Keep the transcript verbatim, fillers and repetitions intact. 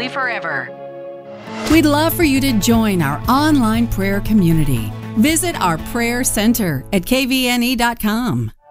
family forever. We'd love for you to join our online prayer community. Visit our prayer center at k v n e dot com.